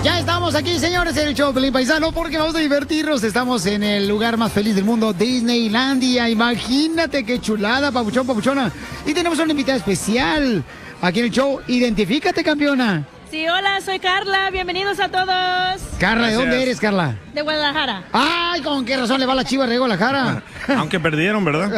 Ya estamos aquí, señores, en el show de Pelín Paisano, porque vamos a divertirnos. Estamos en el lugar más feliz del mundo, Disneylandia. Imagínate qué chulada, papuchón, papuchona. Y tenemos una invitada especial aquí en el show. Identifícate, campeona. Sí, hola, soy Carla. Bienvenidos a todos. Carla, ¿de dónde eres, Carla? De Guadalajara. Ay, ¿con qué razón le va la Chiva de Guadalajara? Aunque perdieron, ¿verdad?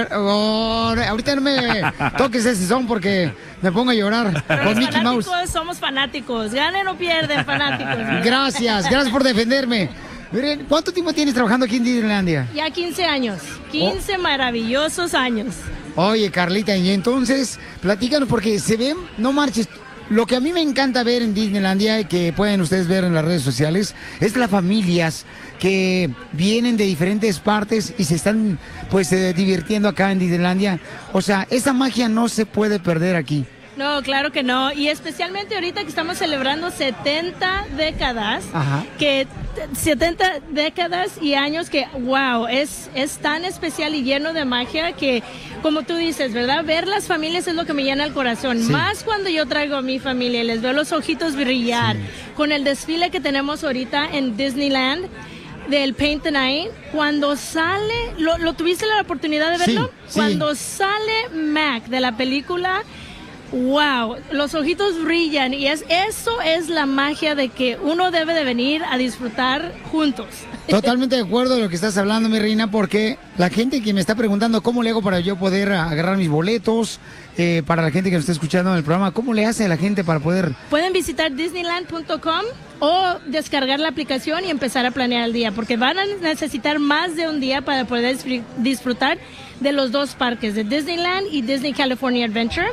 Ahorita no me toques ese son porque me pongo a llorar con Mickey Mouse. Somos fanáticos. Ganen o pierden, fanáticos. Gracias por defenderme. Miren, ¿cuánto tiempo tienes trabajando aquí en Disneylandia? Ya 15 años. 15 maravillosos años. Oye, Carlita, y entonces, platícanos porque se ven, no marches. Lo que a mí me encanta ver en Disneylandia y que pueden ustedes ver en las redes sociales es las familias que vienen de diferentes partes y se están pues divirtiendo acá en Disneylandia. O sea, esa magia no se puede perder aquí. No, claro que no. Y especialmente ahorita que estamos celebrando 70 décadas, Ajá. que 70 décadas y años que, wow, es tan especial y lleno de magia que, como tú dices, ¿verdad? Ver las familias es lo que me llena el corazón. Sí. Más cuando yo traigo a mi familia y les veo los ojitos brillar. Sí. Con el desfile que tenemos ahorita en Disneyland del Paint the Night, cuando sale, ¿lo tuviste la oportunidad de verlo? Sí. Cuando sale Mac de la película... Wow, los ojitos brillan y eso es la magia de que uno debe de venir a disfrutar juntos. Totalmente de acuerdo de lo que estás hablando, mi reina, porque la gente que me está preguntando cómo le hago para yo poder agarrar mis boletos, para la gente que nos está escuchando en el programa, ¿cómo le hace a la gente para poder...? Pueden visitar disneyland.com o descargar la aplicación y empezar a planear el día, porque van a necesitar más de un día para poder disfrutar de los dos parques, de Disneyland y Disney California Adventure.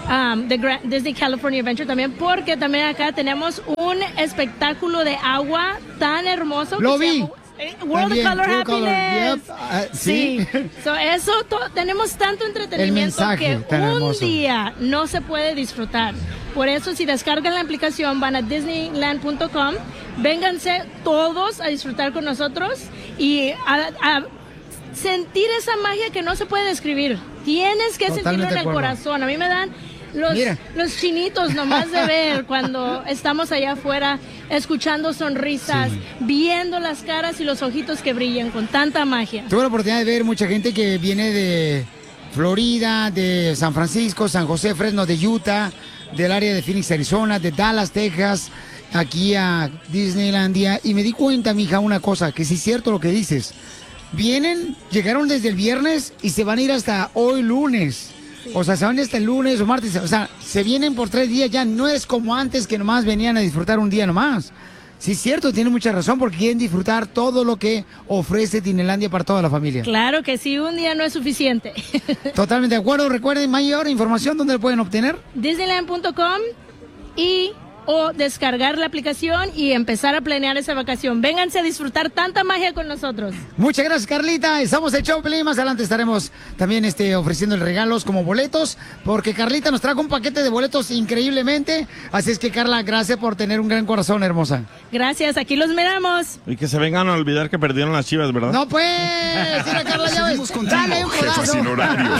De Disney California Adventure también, porque también acá tenemos un espectáculo de agua tan hermoso. ¡Lo vi! World of Color Happiness. Yep. Sí. So, eso tenemos tanto entretenimiento que un hermoso día no se puede disfrutar. Por eso, si descargan la aplicación, van a disneyland.com, vénganse todos a disfrutar con nosotros y a sentir esa magia que no se puede describir. Tienes que sentirlo en el corazón. A mí me dan los chinitos nomás de ver cuando estamos allá afuera escuchando sonrisas, viendo las caras y los ojitos que brillan con tanta magia. Tuve la oportunidad de ver mucha gente que viene de Florida, de San Francisco, San José, Fresno, de Utah, del área de Phoenix, Arizona, de Dallas, Texas, aquí a Disneylandia, y me di cuenta, mija, una cosa, que sí es cierto lo que dices. Llegaron desde el viernes y se van a ir hasta hoy lunes. Sí. O sea, se van hasta el lunes o martes. O sea, se vienen por 3 días ya. No es como antes que nomás venían a disfrutar un día nomás. Sí, es cierto, tiene mucha razón porque quieren disfrutar todo lo que ofrece Disneylandia para toda la familia. Claro que sí, un día no es suficiente. Totalmente de acuerdo. Recuerden, mayor información, ¿dónde la pueden obtener? Disneyland.com o descargar la aplicación y empezar a planear esa vacación. Vénganse a disfrutar tanta magia con nosotros. Muchas gracias, Carlita. Estamos en Show Pelín. Más adelante estaremos también ofreciendo regalos como boletos, porque Carlita nos trajo un paquete de boletos increíblemente. Así es que, Carla, gracias por tener un gran corazón, hermosa. Gracias, aquí los miramos. Y que se vengan a olvidar que perdieron las Chivas, ¿verdad? No, pues. Mira, Carla, ya ves. Dale un Jefe sin horario.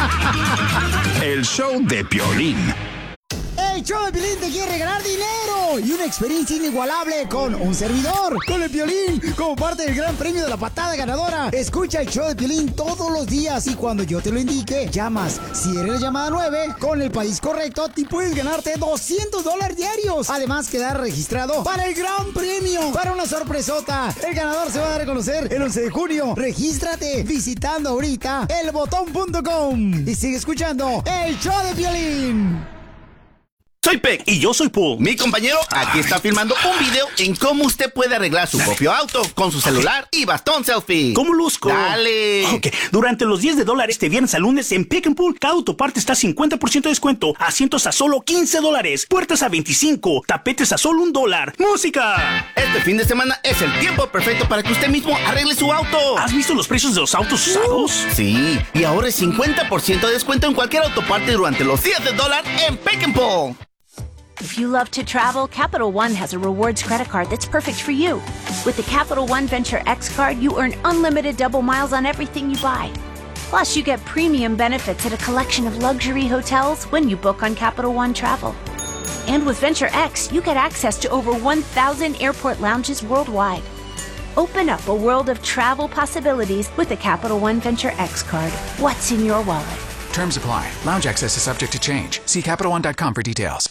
El show de Piolín. El show de Piolín te quiere regalar dinero y una experiencia inigualable con un servidor, con el Piolín, como parte del gran premio de la patada ganadora. Escucha el show de Piolín todos los días y cuando yo te lo indique, llamas. Si eres la llamada 9, con el país correcto, te puedes ganarte $200 diarios. Además, quedar registrado para el gran premio, para una sorpresota. El ganador se va a dar a conocer el 11 de junio. Regístrate visitando ahorita elbotón.com y sigue escuchando el show de Piolín. Soy Peck y yo soy Paul. Mi compañero aquí está filmando un video en cómo usted puede arreglar su propio auto con su celular y bastón selfie. ¿Cómo luzco? Dale. Ok, durante los $10 este viernes al lunes en Pick and Pull, cada autoparte está 50% de descuento, asientos a solo $15, puertas a $25, tapetes a solo $1. ¡Música! Este fin de semana es el tiempo perfecto para que usted mismo arregle su auto. ¿Has visto los precios de los autos usados? Sí, y ahora es 50% de descuento en cualquier autoparte durante los días de dólar en Pick and Pull. If you love to travel, Capital One has a rewards credit card that's perfect for you. With the Capital One Venture X card, you earn unlimited double miles on everything you buy. Plus, you get premium benefits at a collection of luxury hotels when you book on Capital One Travel. And with Venture X, you get access to over 1,000 airport lounges worldwide. Open up a world of travel possibilities with the Capital One Venture X card. What's in your wallet? Terms apply. Lounge access is subject to change. See CapitalOne.com for details.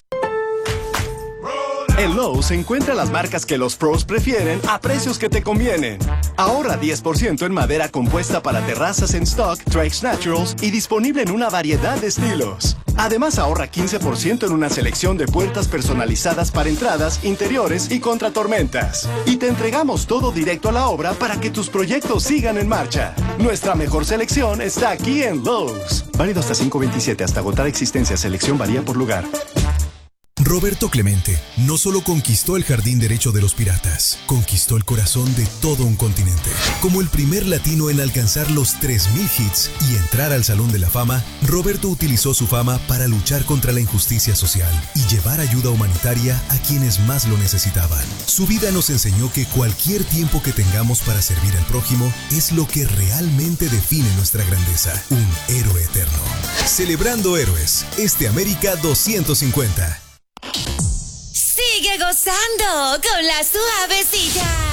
En Lowe's encuentra las marcas que los pros prefieren a precios que te convienen. Ahorra 10% en madera compuesta para terrazas en stock, Trex Naturals y disponible en una variedad de estilos. Además, ahorra 15% en una selección de puertas personalizadas para entradas, interiores y contra tormentas. Y te entregamos todo directo a la obra para que tus proyectos sigan en marcha. Nuestra mejor selección está aquí en Lowe's. Válido hasta 5/27, hasta agotar existencia. Selección varía por lugar. Roberto Clemente no solo conquistó el jardín derecho de los piratas, conquistó el corazón de todo un continente. Como el primer latino en alcanzar los 3,000 hits y entrar al Salón de la Fama, Roberto utilizó su fama para luchar contra la injusticia social y llevar ayuda humanitaria a quienes más lo necesitaban. Su vida nos enseñó que cualquier tiempo que tengamos para servir al prójimo es lo que realmente define nuestra grandeza, un héroe eterno. Celebrando héroes, América 250. Sigue gozando con la suavecita.